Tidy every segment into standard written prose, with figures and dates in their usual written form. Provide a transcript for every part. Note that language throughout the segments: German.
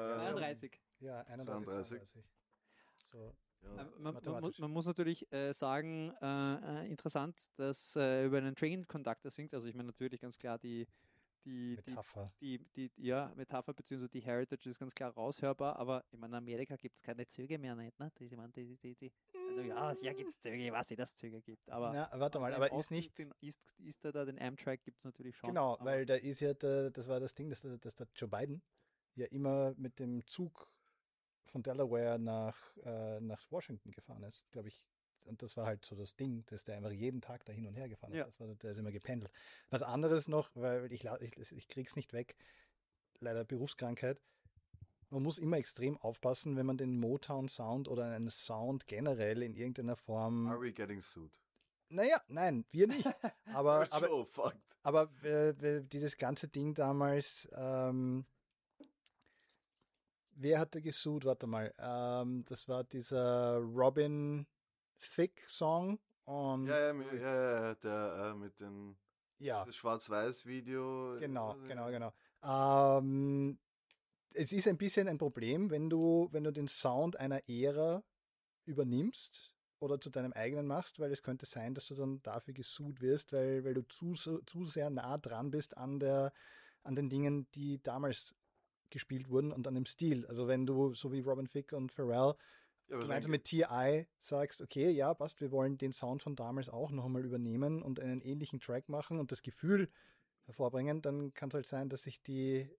32. Ja, 31, 32. So, Ja. mathematisch. Man muss natürlich sagen, interessant, dass über einen Train Conductor singt. Also ich meine natürlich ganz klar die Metapher. Metapher bzw. die Heritage ist ganz klar raushörbar, aber ich meine, in Amerika gibt es keine Züge mehr nicht, ne? Also, ja, gibt es Züge, ich weiß nicht, dass es Züge gibt, aber Na, warte mal, im aber ist Osten, nicht... den Amtrak gibt es natürlich schon. Genau, aber weil da ist ja, das war das Ding, dass der Joe Biden ja immer mit dem Zug von Delaware nach Washington gefahren ist, glaube ich. Und das war halt so das Ding, dass der einfach jeden Tag da hin und her gefahren ist. Ja. Der ist immer gependelt. Was anderes noch, weil ich krieg's nicht weg, leider Berufskrankheit. Man muss immer extrem aufpassen, wenn man den Motown-Sound oder einen Sound generell in irgendeiner Form... Are we getting sued? Naja, nein, wir nicht. Aber fucked. Aber dieses ganze Ding damals, wer hatte gesucht? Warte mal, das war dieser Robin Thicke Song und der mit den ja, das Schwarz-Weiß-Video. genau. Es ist ein bisschen ein Problem, wenn du den Sound einer Ära übernimmst oder zu deinem eigenen machst, weil es könnte sein, dass du dann dafür gesucht wirst, weil du zu sehr nah dran bist an den Dingen, die damals gespielt wurden und an dem Stil. Also wenn du, so wie Robin Thicke und Pharrell, gemeinsam mit T.I. sagst, okay, ja, passt, wir wollen den Sound von damals auch noch einmal übernehmen und einen ähnlichen Track machen und das Gefühl hervorbringen, dann kann es halt sein, dass sich die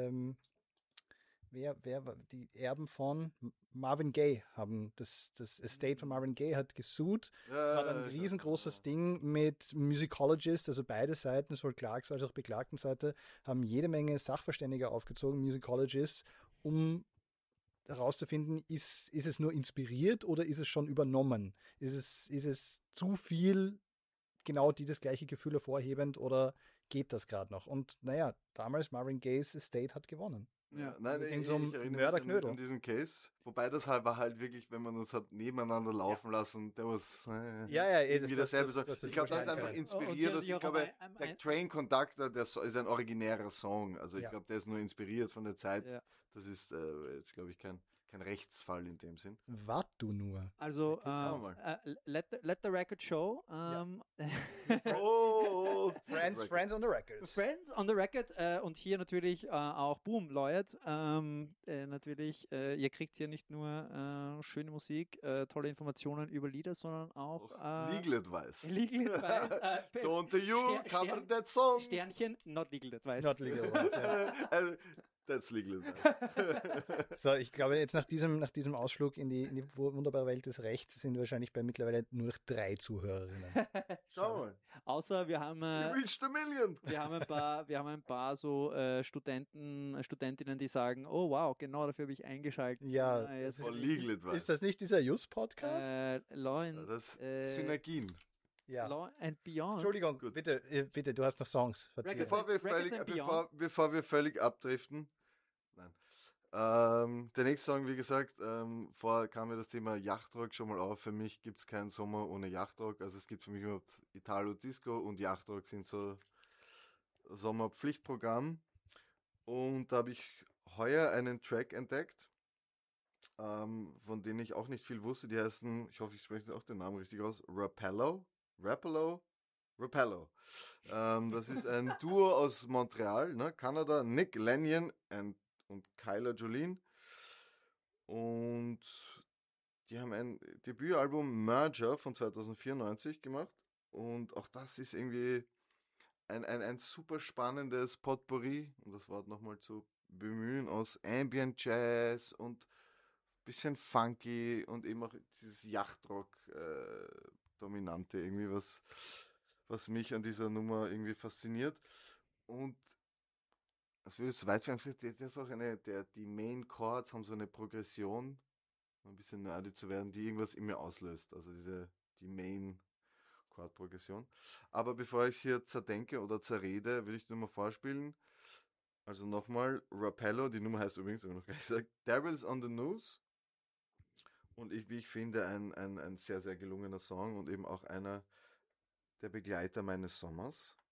die Erben von Marvin Gaye haben. Das Estate von Marvin Gaye hat gesucht. Das war dann ein riesengroßes Ding mit Musicologists, also beide Seiten, sowohl Clarks als auch beklagten Seite, haben jede Menge Sachverständige aufgezogen, Musicologists, um herauszufinden, ist es nur inspiriert oder ist es schon übernommen? Ist es zu viel genau das gleiche Gefühl hervorhebend oder geht das gerade noch? Und naja, damals Marvin Gayes Estate hat gewonnen. Ja, nein, ich erinnere mich an diesen Case. Wobei das halt war halt wirklich, wenn man uns hat nebeneinander laufen lassen, der was irgendwie dasselbe. Ich glaube, das ist einfach inspiriert. Ich glaube, der Train Conductor, ist ein originärer Song. Also ich glaube, der ist nur inspiriert von der Zeit. Ja. Das ist jetzt, glaube ich, kein Rechtsfall in dem Sinn. Wart du nur. Also, let the record show. Friends on the record. Friends on the record. Und hier natürlich auch Boom, Lloyd. Natürlich, ihr kriegt hier nicht nur schöne Musik, tolle Informationen über Lieder, sondern auch Legal Advice. Legal Advice. Don't you cover that song? Sternchen, not legal advice. Not legal advice, ja. That's legal advice. So, ich glaube, jetzt nach diesem Ausflug in die wunderbare Welt des Rechts sind wahrscheinlich bei mittlerweile nur noch 3 Zuhörerinnen. Schau mal. Außer wir haben reached a million. Wir haben ein paar so Studentinnen, die sagen, oh wow, genau dafür habe ich eingeschaltet. Ja, legal advice. Ist das nicht dieser Just-Podcast? Das Synergien. Ja. Law and Beyond. Entschuldigung, gut. Bitte, du hast noch Songs. Bevor wir völlig abdriften. Nein. Der nächste Song, wie gesagt, vorher kam mir das Thema Yachtrock schon mal auf. Für mich gibt es keinen Sommer ohne Yachtrock. Also es gibt für mich überhaupt Italo-Disco und Yachtrock sind so Sommerpflichtprogramm. Und da habe ich heuer einen Track entdeckt, von denen ich auch nicht viel wusste. Die heißen, ich hoffe, ich spreche auch den Namen richtig aus, Rapallo. Das ist ein Duo aus Montreal, ne? Kanada, Nick Lanyon und Kyla Jolene. Und die haben ein Debütalbum Merger von 2094 gemacht. Und auch das ist irgendwie ein super spannendes Potpourri, um das Wort nochmal zu bemühen, aus Ambient Jazz und bisschen funky und eben auch dieses Yachtrock Dominante, irgendwie was mich an dieser Nummer irgendwie fasziniert. Und das würde so weit führen, der ist auch die Main Chords haben so eine Progression, um ein bisschen nerdy zu werden, die irgendwas in mir auslöst. Also die Main Chord Progression. Aber bevor ich es hier zerdenke oder zerrede, will ich die Nummer vorspielen. Also nochmal, Rapallo, die Nummer heißt übrigens, habe ich noch gar nicht gesagt, Devils on the News. Und wie ich finde, ein sehr, sehr gelungener Song und eben auch einer der Begleiter meines Sommers.